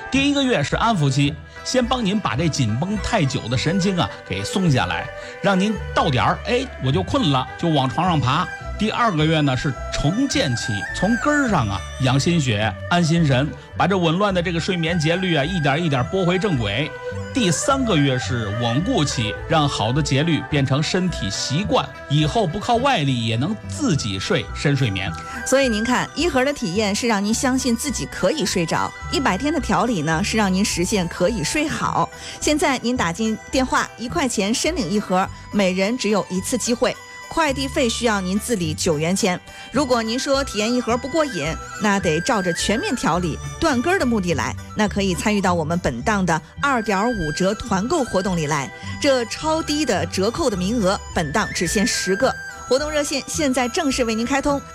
第一个月是安抚期，先帮您把这紧绷太久的神经给松下来，让您到点儿我就困了，就往床上爬。第2个月呢是重建期，从根儿上养心血、安心神，把这紊乱的这个睡眠节律一点一点拨回正轨。第3个月是稳固期，让好的节律变成身体习惯，以后不靠外力也能自己睡深睡眠。 所以您看，一盒的体验是让您相信自己可以睡着，100天的调理呢是让您实现可以睡好。现在您打进电话，1块钱申领一盒，每人只有1次机会。快递费需要您自理9元钱。如果您说体验一盒不过瘾，那得照着全面调理断根的目的来，那可以参与到我们本档的2.5折团购活动里来。这超低的折扣的名额，本档只限10个。活动热线现在正式为您开通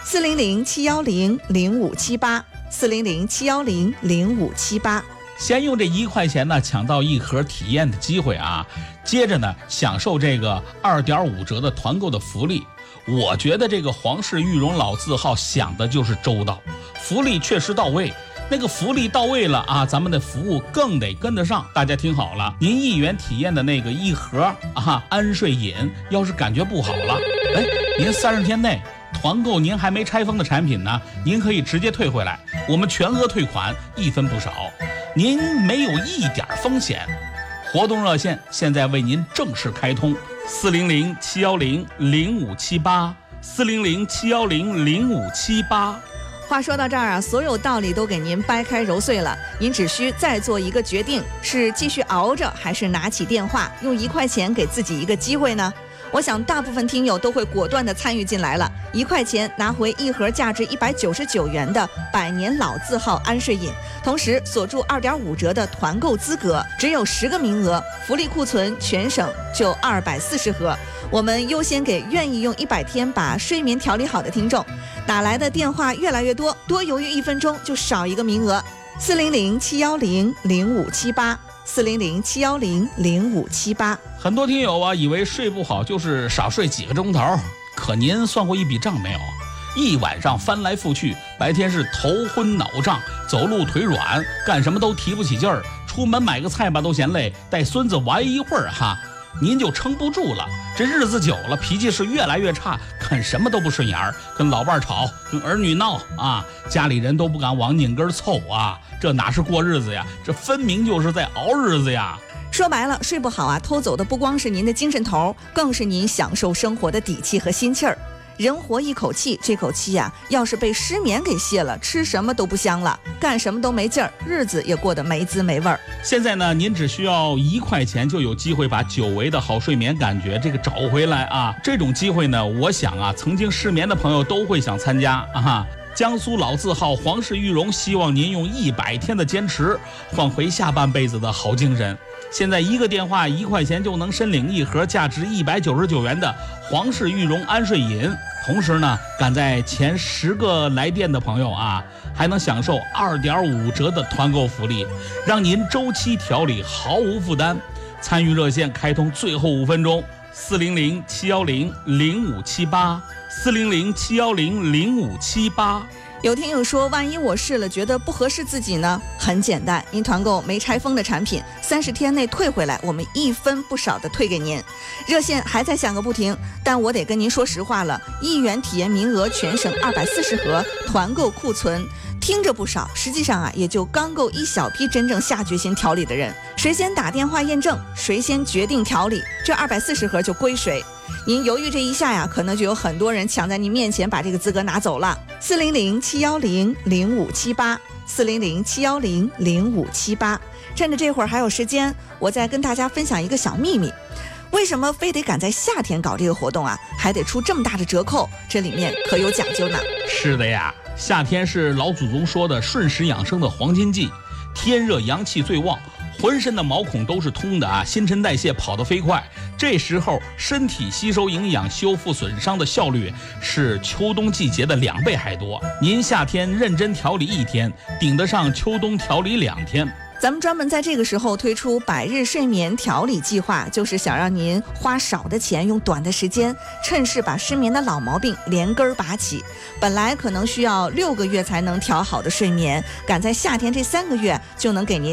，400-710-0578，400-710-0578。 先用这1块钱呢抢到一盒体验的机会接着呢享受这个2.5折的团购的福利。我觉得这个皇氏玉荣老字号想的就是周到，福利确实到位。那个福利到位了咱们的服务更得跟得上。大家听好了，您1元体验的那个一盒安睡饮，要是感觉不好了，您30天内团购您还没拆封的产品呢，您可以直接退回来，我们全额退款，1分不少，您没有一点风险。活动热线现在为您正式开通，400-710-0578，400-710-0578。 话说到这儿所有道理都给您掰开揉碎了，您只需再做一个决定，是继续熬着，还是拿起电话用1块钱给自己一个机会呢？我想大部分听友都会果断地参与进来了，1块钱拿回一盒价值199元的百年老字号安睡饮，同时锁住2.5折的团购资格，只有10个名额，福利库存全省就240盒。我们优先给愿意用100天把睡眠调理好的听众。打来的电话越来越多，多犹豫1分钟就少一个名额。400-710-0578，400-710-0578。 很多听友以为睡不好就是少睡几个钟头，可您算过一笔账没有？一晚上翻来覆去，白天是头昏脑胀，走路腿软，干什么都提不起劲儿，出门买个菜吧都嫌累，带孙子玩一会儿您就撑不住了。这日子久了，脾气是越来越差，看什么都不顺眼儿，跟老伴吵，跟儿女闹家里人都不敢往拧根凑这哪是过日子呀？这分明就是在熬日子呀！ 说白了，睡不好偷走的不光是您的精神头，更是您享受生活的底气和心气儿。人活一口气，这口气要是被失眠给泄了，吃什么都不香了，干什么都没劲儿，日子也过得没滋没味儿。 现在呢，您只需要1块钱就有机会把久违的好睡眠感觉找回来这种机会呢，我想曾经失眠的朋友都会想参加江苏老字号皇氏玉荣希望您用100天的坚持换回下半辈子的好精神。现在一个电话1块钱就能申领一盒价值199元的皇氏玉荣安睡饮，同时呢，赶在前10个来电的朋友还能享受2.5折的团购福利，让您周期调理毫无负担。参与热线开通最后5分钟，400-710-0578，400-710-0578。 有听友说，万一我试了觉得不合适自己呢？很简单，您团购没拆封的产品，30天内退回来，我们1分不少的退给您。热线还在响个不停，但我得跟您说实话了，1元体验名额全省240盒，团购库存听着不少，实际上也就刚够一小批真正下决心调理的人。谁先打电话验证，谁先决定调理，这240盒就归谁。您犹豫这一下可能就有很多人抢在您面前把这个资格拿走了。400-710-0578，400-710-0578。趁着这会儿还有时间，我再跟大家分享一个小秘密。为什么非得赶在夏天搞这个活动还得出这么大的折扣？这里面可有讲究呢。 是的呀，夏天是老祖宗说的顺时养生的黄金季，天热阳气最旺，浑身的毛孔都是通的新陈代谢跑得飞快，这时候身体吸收营养修复损伤的效率是秋冬季节的2倍还多。您夏天认真调理1天，顶得上秋冬调理2天。 咱们专门在这个时候推出100日睡眠调理计划，就是想让您花少的钱，用短的时间，趁势把失眠的老毛病连根拔起。本来可能需要6个月才能调好的睡眠，赶在夏天这3个月就能给您